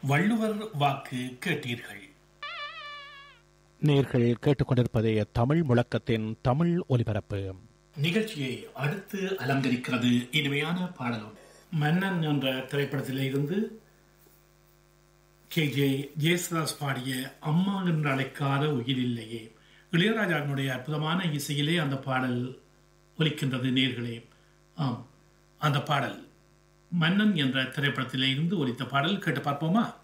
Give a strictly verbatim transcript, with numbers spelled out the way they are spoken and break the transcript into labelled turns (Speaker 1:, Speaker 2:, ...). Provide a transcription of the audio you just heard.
Speaker 1: வள்ளுவர் வாக்கு கேட்டீர்கள்.
Speaker 2: நேர்கள் கேட்டுக்கொண்டிருப்பதே தமிழ் முழக்கத்தின் தமிழ் ஒலிபரப்பு
Speaker 1: நிகழ்ச்சியை அடுத்து அலங்கரிக்கிறது இனிமையான பாடலும். மன்னன் என்ற திரைப்படத்திலே இருந்து கே ஜே ஜேசுதாஸ் பாடிய அம்மா என்று அழைக்காத உயிரில்லையே. இளையராஜாவினுடைய அற்புதமான இசையிலே அந்த பாடல் ஒலிக்கின்றது நேர்களே. ஆம், அந்த பாடல் மன்னன் என்ற திரைப்படத்திலே இருந்து ஒலித்த பாடல் கேட்டு பார்ப்போமா?